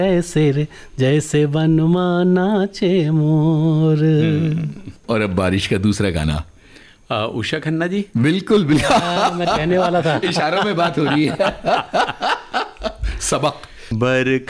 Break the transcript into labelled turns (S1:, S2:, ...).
S1: ऐसे रे जैसे वनमा नाचे मोर।
S2: और अब बारिश का दूसरा गाना।
S3: उषा खन्ना जी।
S2: बिल्कुल बिल्कुल,
S1: मैं कहने वाला था,
S2: इशारों में बात हो रही है। सबक।
S3: बरखा